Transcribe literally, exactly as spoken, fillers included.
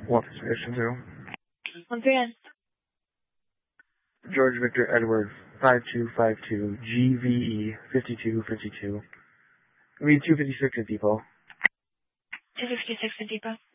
What position to? one three nine. George Victor Edward five two five two G V E fifty-two fifty-two. I mean two fifty-six at depot. two fifty-six at depot.